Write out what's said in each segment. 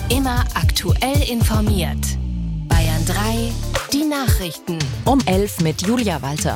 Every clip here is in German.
Immer aktuell informiert. Bayern 3, die Nachrichten. Um 11 mit Julia Walter.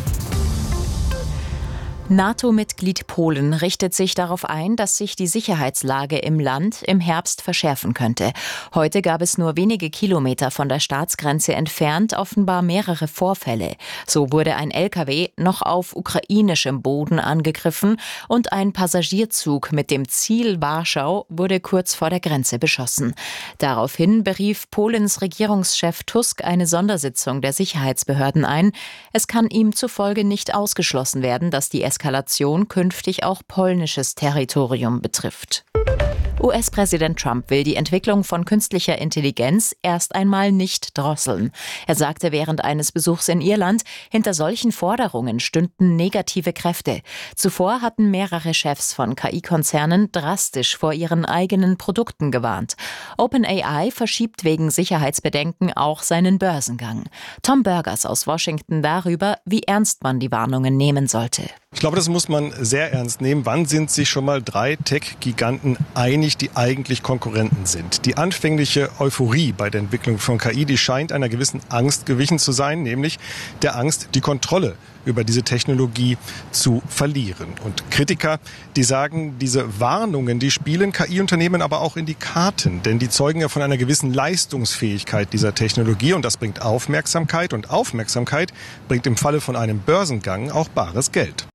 NATO-Mitglied Polen richtet sich darauf ein, dass sich die Sicherheitslage im Land im Herbst verschärfen könnte. Heute gab es nur wenige Kilometer von der Staatsgrenze entfernt offenbar mehrere Vorfälle. So wurde ein LKW noch auf ukrainischem Boden angegriffen und ein Passagierzug mit dem Ziel Warschau wurde kurz vor der Grenze beschossen. Daraufhin berief Polens Regierungschef Tusk eine Sondersitzung der Sicherheitsbehörden ein. Es kann ihm zufolge nicht ausgeschlossen werden, dass die Eskalation künftig auch polnisches Territorium betrifft. US-Präsident Trump will die Entwicklung von künstlicher Intelligenz erst einmal nicht drosseln. Er sagte während eines Besuchs in Irland, hinter solchen Forderungen stünden negative Kräfte. Zuvor hatten mehrere Chefs von KI-Konzernen drastisch vor ihren eigenen Produkten gewarnt. OpenAI verschiebt wegen Sicherheitsbedenken auch seinen Börsengang. Tom Burgers aus Washington darüber, wie ernst man die Warnungen nehmen sollte. Ich glaube, das muss man sehr ernst nehmen. Wann sind sich schon mal 3 Tech-Giganten einig, die eigentlich Konkurrenten sind? Die anfängliche Euphorie bei der Entwicklung von KI, die scheint einer gewissen Angst gewichen zu sein, nämlich der Angst, die Kontrolle über diese Technologie zu verlieren. Und Kritiker, die sagen, diese Warnungen, die spielen KI-Unternehmen aber auch in die Karten, denn die zeugen ja von einer gewissen Leistungsfähigkeit dieser Technologie und das bringt Aufmerksamkeit und Aufmerksamkeit bringt im Falle von einem Börsengang auch bares Geld.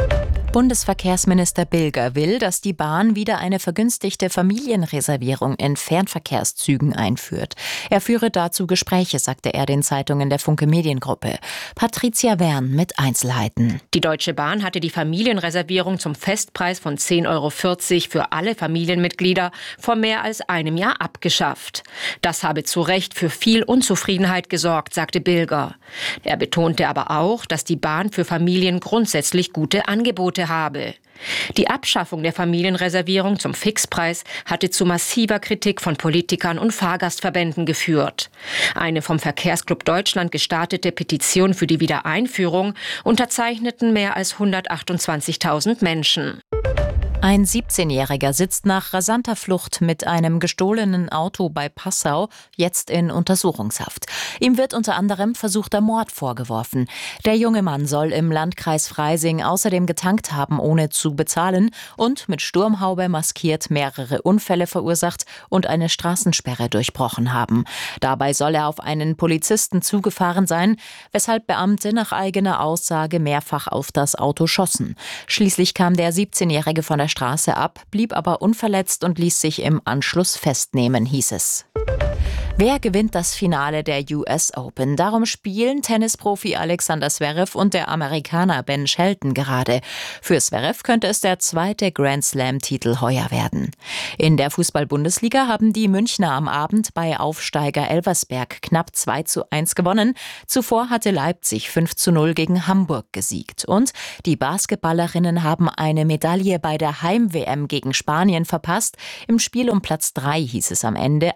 Bundesverkehrsminister Bilger will, dass die Bahn wieder eine vergünstigte Familienreservierung in Fernverkehrszügen einführt. Er führe dazu Gespräche, sagte er den Zeitungen der Funke Mediengruppe. Patricia Wern mit Einzelheiten. Die Deutsche Bahn hatte die Familienreservierung zum Festpreis von 10,40 € für alle Familienmitglieder vor mehr als einem Jahr abgeschafft. Das habe zu Recht für viel Unzufriedenheit gesorgt, sagte Bilger. Er betonte aber auch, dass die Bahn für Familien grundsätzlich gute Angebote habe. Die Abschaffung der Familienreservierung zum Fixpreis hatte zu massiver Kritik von Politikern und Fahrgastverbänden geführt. Eine vom Verkehrsclub Deutschland gestartete Petition für die Wiedereinführung unterzeichneten mehr als 128.000 Menschen. Ein 17-Jähriger sitzt nach rasanter Flucht mit einem gestohlenen Auto bei Passau jetzt in Untersuchungshaft. Ihm wird unter anderem versuchter Mord vorgeworfen. Der junge Mann soll im Landkreis Freising außerdem getankt haben, ohne zu bezahlen und mit Sturmhaube maskiert mehrere Unfälle verursacht und eine Straßensperre durchbrochen haben. Dabei soll er auf einen Polizisten zugefahren sein, weshalb Beamte nach eigener Aussage mehrfach auf das Auto schossen. Schließlich kam der 17-Jährige von der Straße ab, blieb aber unverletzt und ließ sich im Anschluss festnehmen, hieß es. Wer gewinnt das Finale der US Open? Darum spielen Tennisprofi Alexander Zverev und der Amerikaner Ben Shelton gerade. Für Zverev könnte es der 2. Grand Slam-Titel heuer werden. In der Fußball-Bundesliga haben die Münchner am Abend bei Aufsteiger Elversberg knapp 2:1 gewonnen. Zuvor hatte Leipzig 5:0 gegen Hamburg gesiegt. Und die Basketballerinnen haben eine Medaille bei der Heim-WM gegen Spanien verpasst. Im Spiel um Platz 3 hieß es am Ende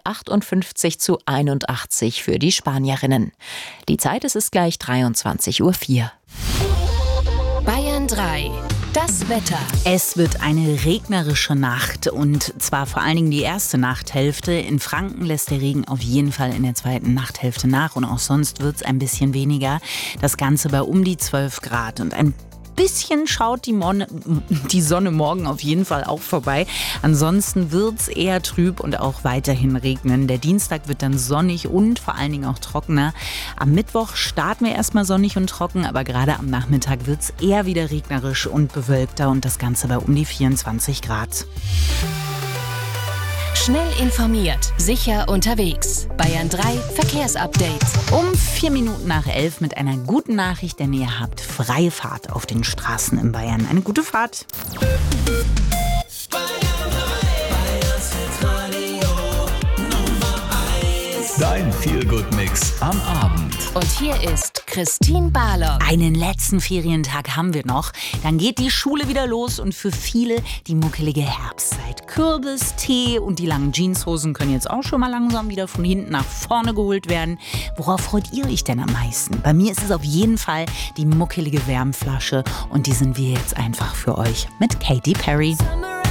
58:81 für die Spanierinnen. Die Zeit ist gleich 23:04 Uhr. Bayern 3, das Wetter. Es wird eine regnerische Nacht und zwar vor allen Dingen die erste Nachthälfte. In Franken lässt der Regen auf jeden Fall in der zweiten Nachthälfte nach und auch sonst wird es ein bisschen weniger. Das Ganze bei um die 12 Grad und ein bisschen schaut die Sonne morgen auf jeden Fall auch vorbei. Ansonsten wird es eher trüb und auch weiterhin regnen. Der Dienstag wird dann sonnig und vor allen Dingen auch trockener. Am Mittwoch starten wir erstmal sonnig und trocken, aber gerade am Nachmittag wird es eher wieder regnerisch und bewölkter und das Ganze bei um die 24 Grad. Schnell informiert, sicher unterwegs. Bayern 3 Verkehrsupdate. Um 11:04 mit einer guten Nachricht, denn ihr habt freie Fahrt auf den Straßen in Bayern. Eine gute Fahrt. Dein Feel-Good-Mix am Abend. Und hier ist Christine Barlock. Einen letzten Ferientag haben wir noch. Dann geht die Schule wieder los und für viele die muckelige Herbstzeit. Kürbis, Tee und die langen Jeanshosen können jetzt auch schon mal langsam wieder von hinten nach vorne geholt werden. Worauf freut ihr euch denn am meisten? Bei mir ist es auf jeden Fall die muckelige Wärmflasche und die sind wir jetzt einfach für euch mit Katy Perry.